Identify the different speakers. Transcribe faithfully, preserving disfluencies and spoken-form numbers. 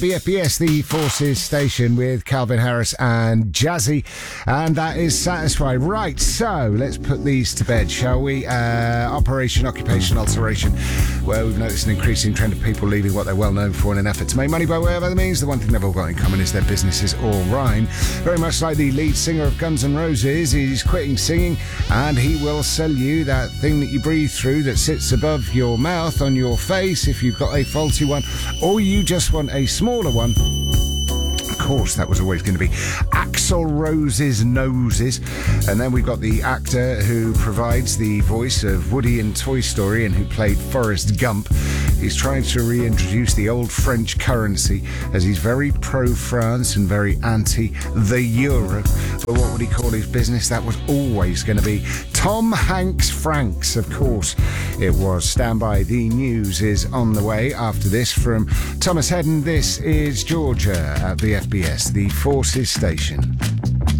Speaker 1: B F B S, the Forces Station, with Calvin Harris and Jazzy, and that is Satisfied. Right, so let's put these to bed, shall we? Uh, Operation Occupation Alteration, where we've noticed an increasing trend of people leaving what they're well known for in an effort to make money by way of other means. The one thing they've all got in common is their businesses all rhyme. Very much like the lead singer of Guns N' Roses, he's quitting singing, and he will sell you that thing that you breathe through that sits above your mouth on your face if you've got a faulty one, or you just want a smaller one. Of course, that was always going to be Axl Rose's Noses. And then we've got the actor who provides the voice of Woody in Toy Story and who played Forrest Gump. He's trying to reintroduce the old French currency, as he's very pro-France and very anti the euro. But what would he call his business? That was always going to be Tom Hanks Franks, of course it was. Stand by, the news is on the way after this from Thomas Hedden. This is Georgia at B F B S, the Forces Station.